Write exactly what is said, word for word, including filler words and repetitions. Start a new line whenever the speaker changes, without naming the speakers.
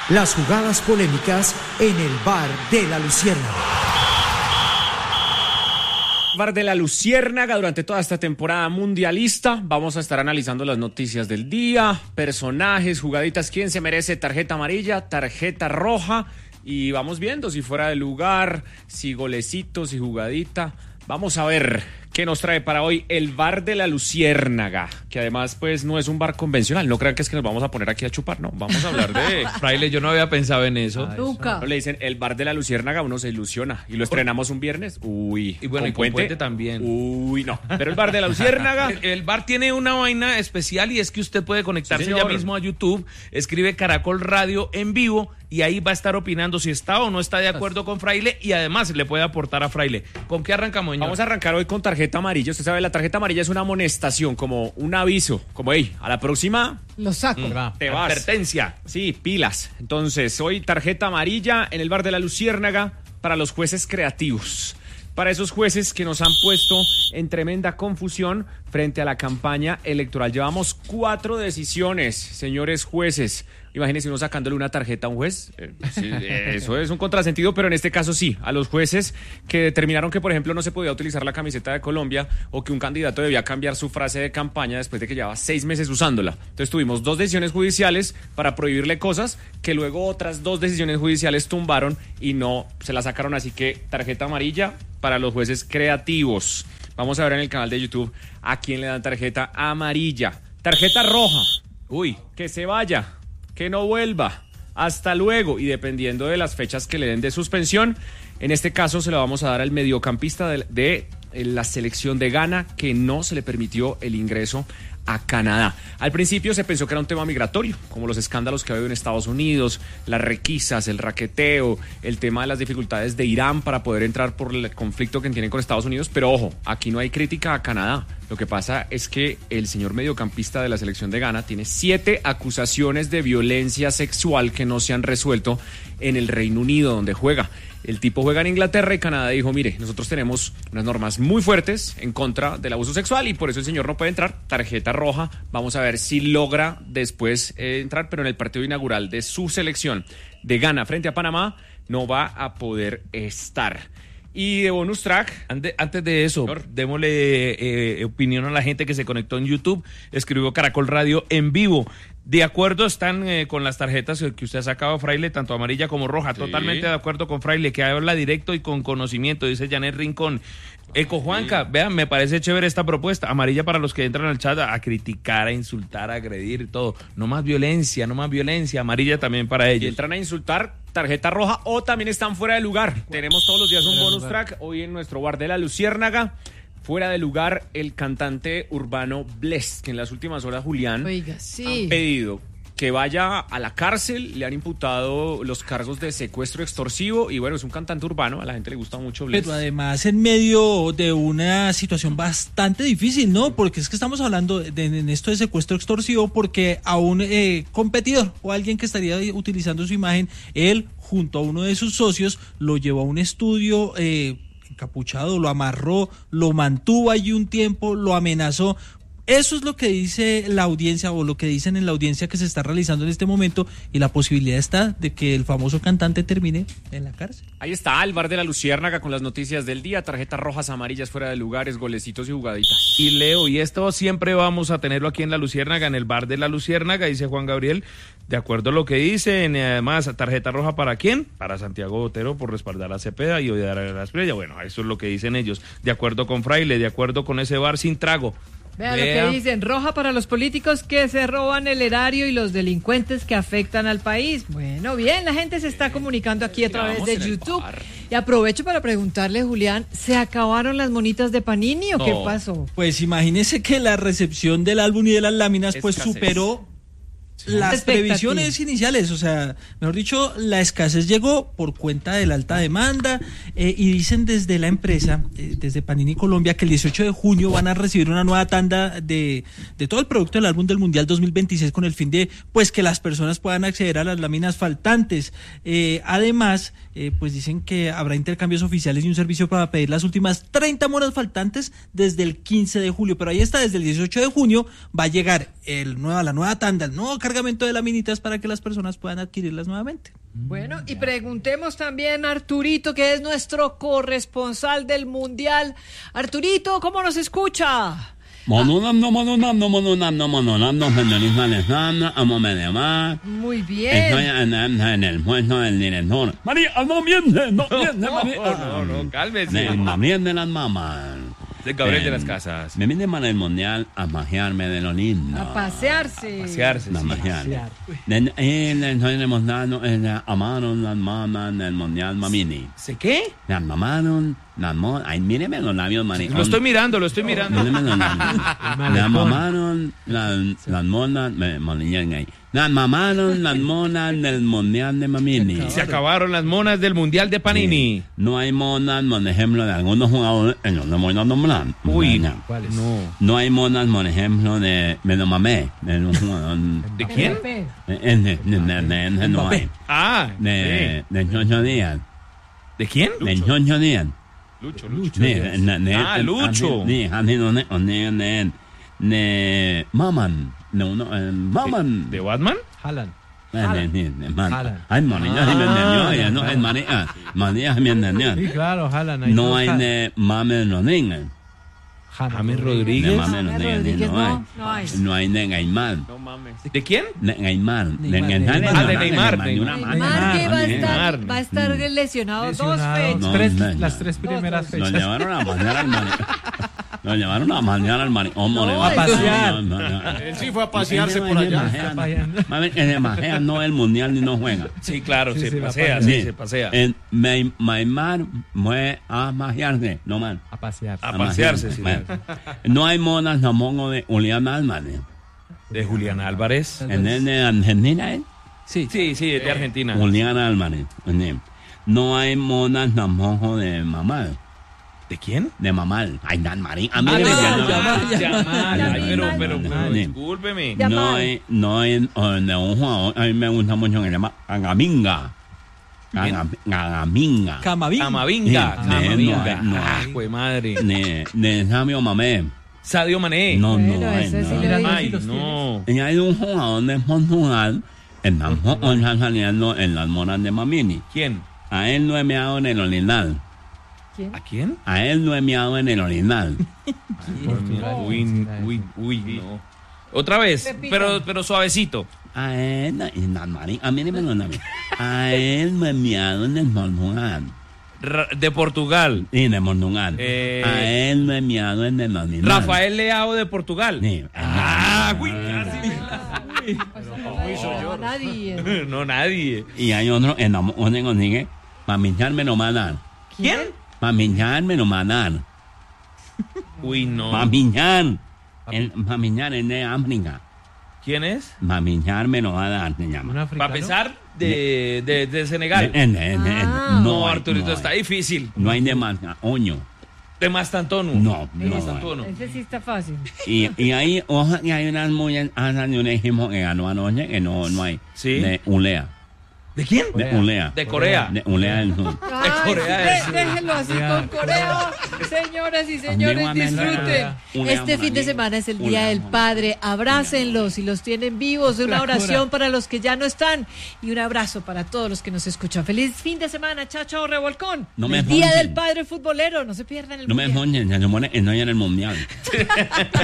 Las jugadas polémicas en el bar de la Luciérnaga.
Bar de la Luciérnaga, durante toda esta temporada mundialista vamos a estar analizando las noticias del día, personajes, jugaditas, quién se merece tarjeta amarilla, tarjeta roja, y vamos viendo si fuera de lugar, si golecitos, si jugadita. Vamos a ver qué nos trae para hoy el Bar de la Luciérnaga, que además pues no es un bar convencional. No crean que es que nos vamos a poner aquí a chupar, no, vamos a hablar de...
Fraile, yo no había pensado en eso.
Ah, Nunca. No, le dicen el Bar de la Luciérnaga, uno se ilusiona. Y lo estrenamos un viernes, uy.
Y bueno, con y con puente, puente también.
Uy, no. Pero el Bar de la Luciérnaga...
el, el bar tiene una vaina especial y es que usted puede conectarse sí, ya mismo a YouTube, escribe Caracol Radio en vivo y ahí va a estar opinando si está o no está de acuerdo con Fraile y además le puede aportar a Fraile. ¿Con qué arrancamos, señor?
Vamos a arrancar hoy con tarjeta amarilla. Usted sabe, la tarjeta amarilla es una amonestación, como un aviso, como, hey, a la próxima...
Lo saco.
Mm, te vas.
Advertencia.
Sí, pilas. Entonces, hoy tarjeta amarilla en el Bar de la Luciérnaga para los jueces creativos. Para esos jueces que nos han puesto en tremenda confusión frente a la campaña electoral. Llevamos cuatro decisiones, señores jueces. Imagínense uno sacándole una tarjeta a un juez. Eh, sí, eso es un contrasentido, pero en este caso sí. A los jueces que determinaron que, por ejemplo, no se podía utilizar la camiseta de Colombia o que un candidato debía cambiar su frase de campaña después de que llevaba seis meses usándola. Entonces tuvimos dos decisiones judiciales para prohibirle cosas que luego otras dos decisiones judiciales tumbaron y no se la sacaron. Así que tarjeta amarilla para los jueces creativos. Vamos a ver en el canal de YouTube a quién le dan tarjeta amarilla. Tarjeta roja. Uy, que se vaya. Que no vuelva, hasta luego, y dependiendo de las fechas que le den de suspensión, en este caso se lo vamos a dar al mediocampista de, de, de la selección de Ghana, que no se le permitió el ingreso a Canadá. Al principio se pensó que era un tema migratorio, como los escándalos que ha habido en Estados Unidos, las requisas, el raqueteo, el tema de las dificultades de Irán para poder entrar por el conflicto que tienen con Estados Unidos, pero ojo, aquí no hay crítica a Canadá. Lo que pasa es que el señor mediocampista de la selección de Ghana tiene siete acusaciones de violencia sexual que no se han resuelto en el Reino Unido, donde juega. El tipo juega en Inglaterra y Canadá dijo, mire, nosotros tenemos unas normas muy fuertes en contra del abuso sexual y por eso el señor no puede entrar. Tarjeta roja. Vamos a ver si logra después eh, entrar, pero en el partido inaugural de su selección de Ghana frente a Panamá no va a poder estar. Y de bonus track...
Antes, antes de eso, señor, démosle eh, opinión a la gente que se conectó en YouTube. Escribió Caracol Radio en vivo. De acuerdo están eh, con las tarjetas que usted ha sacado, Fraile, tanto amarilla como roja. Sí. Totalmente de acuerdo con Fraile, que habla directo y con conocimiento, dice Janet Rincón. Eco Juanca, sí. Vean, me parece chévere esta propuesta. Amarilla para los que entran al chat a, a criticar, a insultar, a agredir, todo. No más violencia, no más violencia. Amarilla también para ellos.
Si entran a insultar, tarjeta roja, o también están fuera de lugar. Tenemos todos los días un bonus track. Hoy en nuestro Bar de la Luciérnaga, fuera de lugar, el cantante urbano Bless, que en las últimas horas, Julián,
Oiga, sí.
han pedido que vaya a la cárcel. Le han imputado los cargos de secuestro extorsivo y bueno, es un cantante urbano, a la gente le gusta mucho Bless.
Pero además en medio de una situación bastante difícil, ¿no? Porque es que estamos hablando de, de, en esto de secuestro extorsivo porque a un eh, competidor o alguien que estaría utilizando su imagen, él junto a uno de sus socios lo llevó a un estudio eh, encapuchado, lo amarró, lo mantuvo allí un tiempo, lo amenazó. Eso es lo que dice la audiencia o lo que dicen en la audiencia que se está realizando en este momento y la posibilidad está de que el famoso cantante termine en la cárcel.
Ahí está el Bar de la Luciérnaga con las noticias del día, tarjetas rojas, amarillas, fuera de lugares, golecitos y jugaditas.
Y Leo, y esto siempre vamos a tenerlo aquí en la Luciérnaga, en el Bar de la Luciérnaga, dice Juan Gabriel, de acuerdo a lo que dicen, además, tarjeta roja ¿para quién? Para Santiago Botero por respaldar a Cepeda y odiar a la estrella. Bueno, eso es lo que dicen ellos, de acuerdo con Fraile, de acuerdo con ese bar sin trago.
Vean lo que dicen, roja para los políticos que se roban el erario y los delincuentes que afectan al país. Bueno, bien, la gente se está comunicando aquí a través de YouTube. Y aprovecho para preguntarle, Julián, ¿se acabaron las monitas de Panini o no. qué pasó?
Pues imagínese que la recepción del álbum y de las láminas pues Escasez. superó sí. las previsiones iniciales, o sea, mejor dicho, la escasez llegó por cuenta de la alta demanda eh, y dicen desde la empresa, eh, desde Panini Colombia, que el dieciocho de junio van a recibir una nueva tanda de, de todo el producto del álbum del Mundial dos mil veintiséis con el fin de, pues, que las personas puedan acceder a las láminas faltantes. Eh, además, eh, pues dicen que habrá intercambios oficiales y un servicio para pedir las últimas treinta monas faltantes desde el quince de julio, pero ahí está, desde el dieciocho de junio va a llegar el nueva, la nueva tanda, el nuevo cargamento de laminitas para que las personas puedan adquirirlas nuevamente.
Bueno, y preguntemos también a Arturito, que es nuestro corresponsal del Mundial. Arturito, ¿cómo nos escucha?
Muy bien. Estoy en el puesto del director. María, no miente, no miente, María.
No, no, cálmese.
María de las mamás.
De Gabriel de las Casas.
Me vine para el Mundial a pasearme de lo lindo.
A pasearse.
A pasearse,
a
sí.
pasear. Estoy demostrando, amaron las mamás del Mundial Mamini.
¿Se qué?
Las mamaron, las mamás. Ay, míreme los labios, maricón.
Lo estoy mirando, lo estoy mirando.
Míreme los labios. Las mamaron, las monas, me Las mamaron las monas del Mundial de Mamini.
Se acabaron las monas del Mundial de Panini.
Sí. No hay monas, por ejemplo, de algunos jugadores, en los no voy a nombrar.
Uy,
no.
¿cuáles? No.
No hay monas, por ejemplo, de Menomamé. De,
¿De quién?
No hay.
Ah,
de, de Chocho Díaz.
¿De quién?
De Chocho Díaz.
Lucho, Lucho.
Ah,
Lucho.
De Maman. No, no, Maman.
¿De Batman?
Jalan.
Ay, María, si me entendió, no, es María, María, si me entendió.
Sí, claro, Jalan.
No hay de Mames Rodríguez.
James Rodríguez.
De Mames Rodríguez no hay. No hay de Gaimán.
No mames. ¿De quién?
De Gaimán.
Ah, de Neymar.
Neymar que va a estar, va a estar lesionado dos fechas.
Las tres primeras fechas.
Lo llevaron a mañana al maricón. Lo llevaron a mañana al maricón.
A pasear.
Él sí fue a pasearse por allá.
Mami, que se pasea no el mundial ni no juega.
Sí, claro, se pasea, sí, se pasea.
Neymar fue a pasearse, no mal.
A pasear.
A pasearse, sí.
No hay monas tampoco de Julián Álvarez.
¿De Julián Álvarez?
¿En el de Argentina, eh?
Sí, sí, sí, de Argentina.
Julián Álvarez. No hay monas tampoco de mamá.
¿De quién?
De Mamal. Ay, Dan Marín. A
mí
me
decían Yamal. Pero, pero, pero, discúlpeme.
No hay, no hay, de un jugador, a mí me gusta mucho que se llama Camavinga. Camavinga.
Camavinga. Camavinga.
Camavinga.
Ah, pues madre.
De, de Sadio Mané.
Sadio Mané.
No, no, no.
Ay, no.
Y hay un jugador de Portugal, en tampoco está saliendo en las monas de Mamini.
¿Quién?
A él no he meado en el orinal.
¿Quién?
¿A quién?
A él no he meado en el orinal.
Uy, uy, uy, no. Otra vez, pero, pero suavecito.
A él, a mí me lo A él no he meado en el Portugal.
De Portugal.
Sí, de Portugal.
Eh,
a él no he meado en el orinal.
Rafael Leao de Portugal.
Sí.
Ah, uy, casi.
No, nadie.
No, nadie.
Y hay otro en la donde consigue, para mincharme no van a dar.
¿Quién?
Para mincharme no van a dar.
Uy, no.
Para minchar. Para minchar es de África.
¿Quién es?
Para minchar me lo va a dar, se llama.
Para pesar de, de, de Senegal.
De, de, de, de,
ah.
No,
no,
Arturito,
no
está
hay.
difícil.
No hay de más, oño.
De Mastantonu.
No,
de
no.
Mastantonu.
Ese sí está fácil.
Y, y ahí, ojalá que hay unas muy asas de un equipo que ganó anoche, que no, no hay.
Sí.
De Ulea.
¿De quién?
De Ulea.
De Corea.
De Ulea del Sur.
Ay,
Corea
sí,
del
de-
Sur.
déjenlo así con Corea. Señoras y señores,
Antiguamente
disfruten.
Ulea
Este fin de
Monaguillo.
semana es el Día
Ulea
del
Monaguillo.
Padre. Abrácenlos y los tienen vivos. Una oración para los que ya no están. Y un abrazo para todos los que nos escuchan. Feliz fin de semana. Chao, chao, revolcón.
No me
el Día
joden.
del Padre futbolero. No se pierdan el
No me
mundial.
joñen, se supone que no hay en el mundial.